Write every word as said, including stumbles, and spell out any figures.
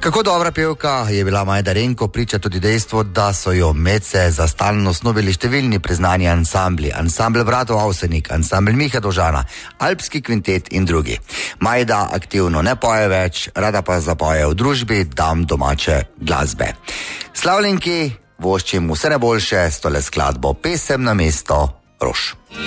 Kako dobra pevka je bila Majda Renko, priča tudi dejstvo, da so jo medse za stalno osnovili številni priznani ansambli. Ansambl bratov Avsenik, ansambl Miha Dovžana, Alpski kvintet in drugi. Majda aktivno ne poje več, rada pa zapoje v družbi dam domače glasbe. Slavljenki voščim vse najboljše s tole skladbo Pesem na mesto rož.